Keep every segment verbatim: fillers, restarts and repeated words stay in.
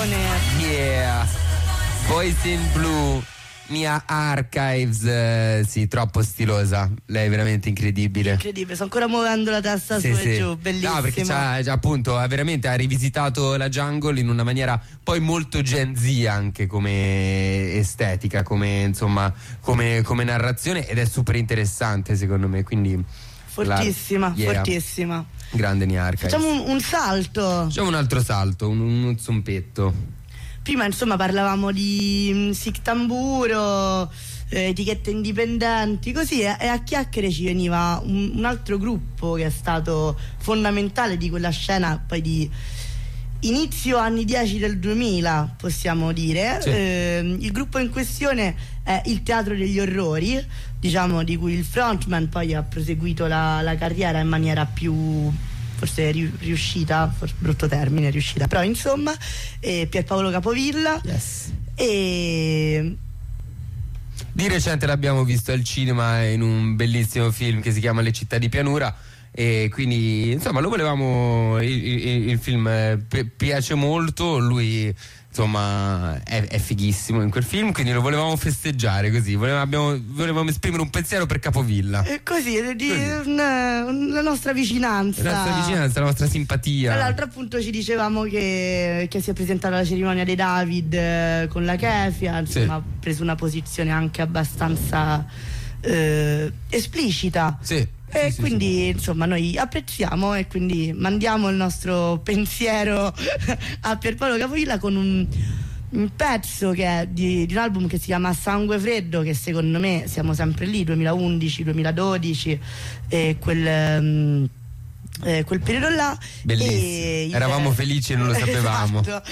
canzone. Yeah, Boys in Blue, Mia Archives, eh, sì, troppo stilosa, lei è veramente incredibile. Incredibile, sto ancora muovendo la testa sì, su sì. e giù, bellissimo. No, perché c'ha, c'ha appunto, ha veramente ha rivisitato la jungle in una maniera poi molto Gen Z anche come estetica, come insomma, come, come narrazione, ed è super interessante secondo me, quindi fortissima, la, yeah. fortissima. Grande Mia Archives. Facciamo un, un salto. Facciamo un altro salto, un, un zompetto. Prima insomma parlavamo di Sic Tamburo, eh, etichette indipendenti, così, e, e a chiacchiere ci veniva un, un altro gruppo che è stato fondamentale di quella scena poi di inizio anni dieci del duemila, possiamo dire. Sì. Eh, il gruppo in questione è il Teatro degli Orrori, diciamo, di cui il frontman poi ha proseguito la, la carriera in maniera più forse riuscita, forse brutto termine, riuscita, però insomma, eh, Pierpaolo Capovilla. Yes. E di recente l'abbiamo visto al cinema in un bellissimo film che si chiama Le città di pianura, e quindi insomma lo volevamo, il, il, il film pi- piace molto, lui insomma è, è fighissimo in quel film, quindi lo volevamo festeggiare così, volevamo, abbiamo, volevamo esprimere un pensiero per Capovilla, e così, di, così. Una, la nostra vicinanza la nostra vicinanza, la nostra simpatia. Tra l'altro appunto ci dicevamo che, che si è presentata alla cerimonia dei David eh, con la Kefia, insomma, sì. Ha preso una posizione anche abbastanza eh, esplicita. Sì. E sì, quindi sì, sì. insomma noi apprezziamo e quindi mandiamo il nostro pensiero a Pierpaolo Capovilla con un, un pezzo che è di, di un album che si chiama Sangue Freddo, che secondo me siamo sempre lì, duemilaundici duemiladodici, e quel, um, eh, quel periodo là. Bellissimo, eravamo il, felici e non lo sapevamo. Esatto.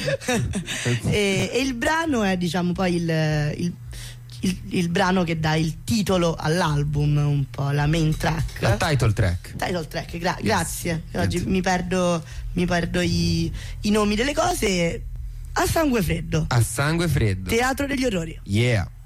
e, e il brano è, diciamo, poi il, il Il, il brano che dà il titolo all'album, un po' la main track, la title track title track gra- yes. Grazie, oggi mi perdo mi perdo i, i nomi delle cose. A sangue freddo, a sangue freddo, Teatro degli Orrori. yeah.